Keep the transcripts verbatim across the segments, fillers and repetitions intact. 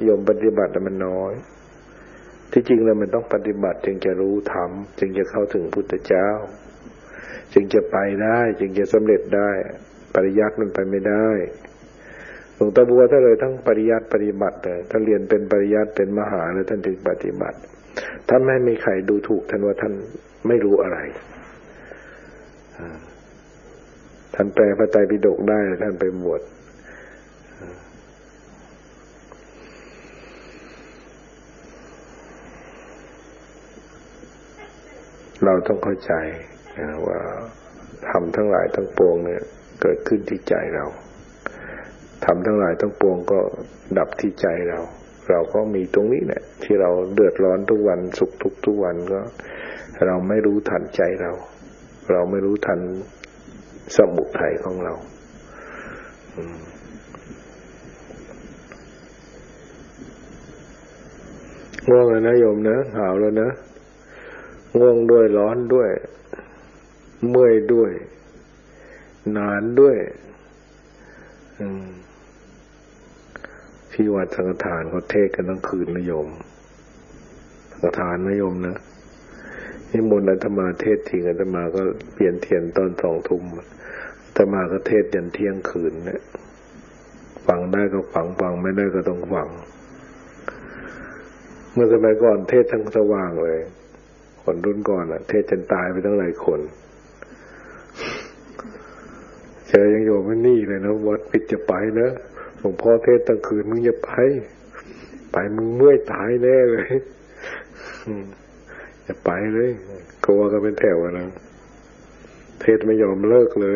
โยมปฏิบัติมันน้อยที่จริงแล้วมันต้องปฏิบัติจึงจะรู้ธรรมจึงจะเข้าถึงพุทธเจ้าจึงจะไปได้จึงจะสำเร็จได้ปริยัติมันไปไม่ได้หลวงตาบัวท่านเลยทั้งปริยัติปฏิบัติเลยท่านเรียนเป็นปริยัติเป็นมหาแล้วท่านถึงปฏิบัติท่านไม่มีใครดูถูกท่านว่าท่านไม่รู้อะไรท่านแปลพระไตรปิฎกได้ท่านไปบวชเราต้องเข้าใจว่าธรรมทั้งหลายทั้งปวงเนี่ยเกิดขึ้นที่ใจเราธรรมทั้งหลายทั้งปวงก็ดับที่ใจเราเราก็มีตรงนี้แหละที่เราเดือดร้อนทุกวันสุขทุกทุกวันก็เราไม่รู้ทันใจเราเราไม่รู้ทันสมุทัยของเราง่วงแล้วนะโยมนะหาวแล้วนะง่วงด้วยร้อนด้วยเมื่อยด้วยนานด้วยที่วัดสังฆทานเขาเทศกันทั้งคืนนะโยมสังฆทานนะโยมนะนี่มนต์อาตมาเทศทิ้งอาตมาก็เปลี่ยนเทียนตอนสองทุ่มอาตมาก็เทศยันเที่ยงคืนเนี่ยฟังได้ก็ฟังฟังไม่ได้ก็ต้องฟังเมื่อสมัยก่อนเทศทั้งสว่างเลยคนรุ่นก่อนอะเทศจนตายไปตั้งหลายคนเจอยังโยมไม่นี่เลยนะวัดปิดจะไปนะหลวงพ่อเทศตั้งคืนมึงอย่าไปไปมึงเมื่อยตายแน่เลยอย่าไปเลยกลัวกันเป็นแถวนะเทศไม่ยอมเลิกเลย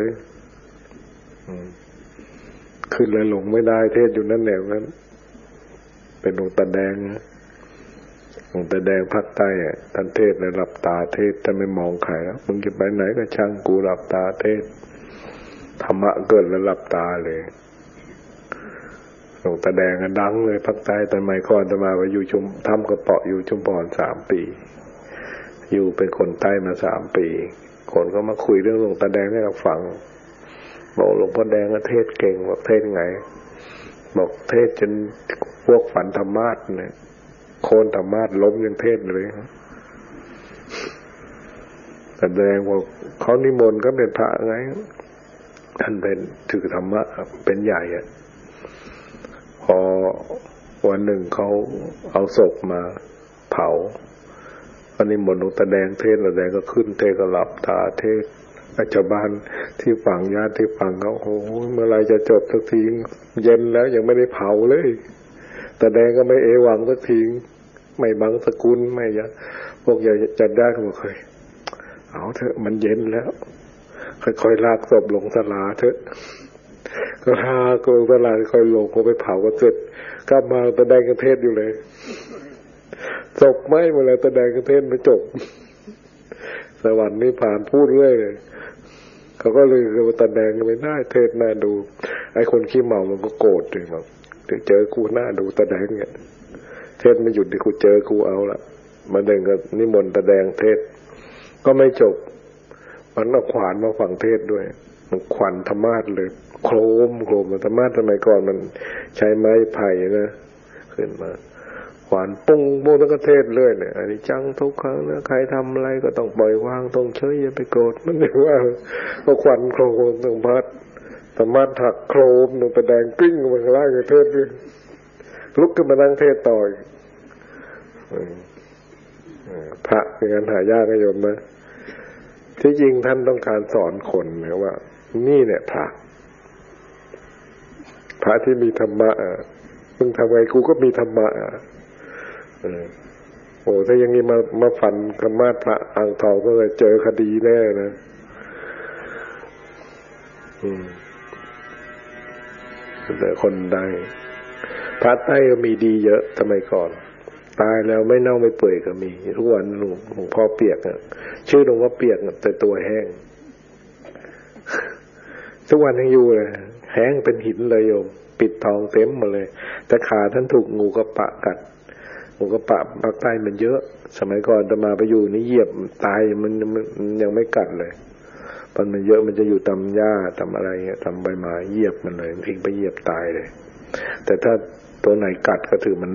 ขึ้นเลยหลงไม่ได้เทศอยู่นั่นแหละนั้นเป็นหลวงตาแดงนะหลวงตาแดงภาคใต้อ่ะท่านเทศแล้วหลับตาเทศท่านไม่มองใครแล้วมึงจะไปไหนก็ช่างกูหลับตาเทศธรรมะเกิดแล้วหลับตาเลยหลวงตาแดงก็ดังเลยภาคใต้แต่ไม่ก่อนจะมาว่าอยู่ชุมทำกระเปาะอยู่ชุมพรสามปีอยู่เป็นคนใต้มาสามปีคนก็มาคุยเรื่องหลวงตาแดงให้เราฟังบอกหลวงพ่อแดงก็เทศเก่งบอกเทศไงบอกเทศจนพวกฝันธรรมะเนี่ยโคนธรรมะล้มยังเทศเลยแต่แดงว่าเขานิมนต์ก็เป็นพระไงท่านเป็นถือธรรมะเป็นใหญ่อะพอวันหนึ่งเขาเอาศพมาเผาอันนี้มนต์หลวงตาแดงเทศหลวงตาแดงก็ขึ้นเทศก็หลับตาเทศชาวบ้านที่ฟังญาติที่ฟังเขาโอ้โหเมื่อไรจะจบสักทีเย็นแล้วยังไม่ได้เผาเลยตาแดงก็ไม่เอวังสักทีไม่บังสกุลไม่ยะพวกอย่าจัดได้ก็บอกเคยเอาเถอะมันเย็นแล้วค่อยๆลากศพลงศาลาเถอะก็ลากลงศาลาค่อยลงพอไปเผาก็เสร็จกลับมาตาแดงก็เทศอยู่เลยศพไหม้หมดแล้วตาแดงก็เทศไม่จบสวรรค์นี่ผ่านพูดเรื่อยเขาก็เลยว่าตาแดงไม่ได้เทศน่าดูไอ้คนขี้เมามันก็โกรธเลยบอกเจอกูหน้าดูตาแดงเนี่ยเทศไม่หยุดดิกูเจอกูเอาละมาเดินกับนิมนต์ตาแดงเทศก็ไม่จบมันเอาขวานมาฝังเทศด้วยมันขวัญธรรมาสเลยโครมโครมธรรมาสสมัยก่อนมันใช้ไม้ไผ่นะขึ้นมาขวานปุ้งปุ้งแล้วก็เทศเรื่อยเนี่ยอันนี้จังทุกครั้งนะใครทำอะไรก็ต้องปล่อยวางต้องเฉยอย่าไปโกรธมันเรียกว่าเอาขวัญโครมธรรมาสธรรมาสถักโครมหนึ่งตาแดงปิ้งมันไล่กับเทศด้วยลุกขึ้นมานั่งเทศต่อยพระเป็นการหายากนะโยมนะที่จริงท่านต้องการสอนคนนะว่านี่เนี่ยพระพระที่มีธรรมะอ่ะมึงทำไงกูก็มีธรรมะอ่ะโอ้ถ้าอย่างนี้มามาฟันธรรมะพระอ่างทองก็เลยเจอคดีแน่นะอืมแต่คนได้พระใต้ก็มีดีเยอะสมัยก่อนตายแล้วไม่เน่าไม่เปื่อยก็มีทุกวันหลวงหลวงพ่อเปียกอ่ะชื่อหลวงพ่อเปียกแต่ตัวแห้งทุกวันยังอยู่เลยแห้งเป็นหินเลยโยมปิดทองเต็มหมดเลยแต่ขาท่านถูกงูกระปะกัดงูกระปะภาคใต้มันเยอะสมัยก่อนจะมาไปอยู่นี่เหยียบตายมันมันยังไม่กัดเลยมันมันเยอะมันจะอยู่ตามหญ้าตามอะไรเงี้ยตามใบไม้เหยียบมันเลยทิ้งไปเหยียบตายเลยแต่ถ้าตัวไหนกัดก็ถือมัน